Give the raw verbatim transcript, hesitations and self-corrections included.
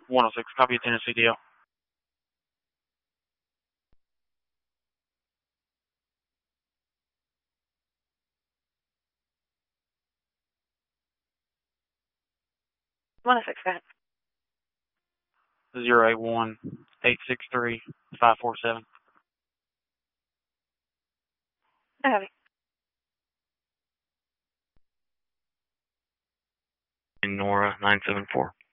one oh six, copy of Tennessee D L. one oh six, go ahead. zero eight one, eight six three, five four seven. I have it. Nora, nine seven four.